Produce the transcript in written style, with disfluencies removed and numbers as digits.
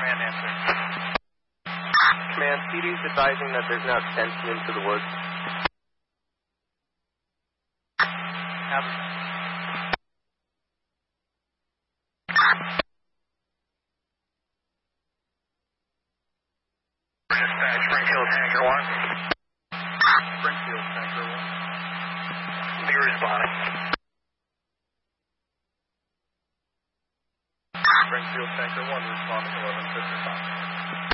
Command answer. Command, PD's advising that there's now extension into the woods. Dispatch, Springfield Tanker 1. Springfield Tanker 1. Be responding. Springfield Tanker 1 responding 1155.